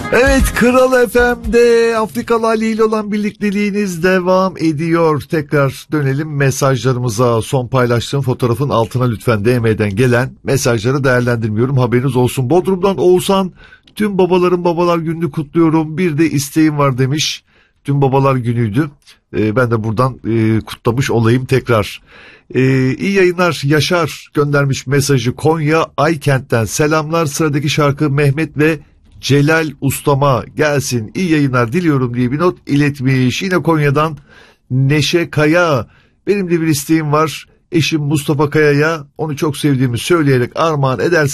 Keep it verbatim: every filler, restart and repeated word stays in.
Evet, Kral F M'de Afrikalı Ali ile olan birlikteliğiniz devam ediyor. Tekrar dönelim mesajlarımıza. Son paylaştığım fotoğrafın altına lütfen D M'den gelen mesajları değerlendirmiyorum, haberiniz olsun. Bodrum'dan Oğuzhan, tüm babaların babalar gününü kutluyorum. Bir de isteğim var demiş. Tüm babalar günüydü. Ee, ben de buradan e, kutlamış olayım tekrar. Ee, iyi yayınlar. Yaşar göndermiş mesajı, Konya Aykent'ten selamlar. Sıradaki şarkı Mehmet ve Celal Ustama gelsin, iyi yayınlar diliyorum diye bir not iletmiş. Yine Konya'dan Neşe Kaya, benim de bir isteğim var. Eşim Mustafa Kaya'ya onu çok sevdiğimi söyleyerek armağan ederseniz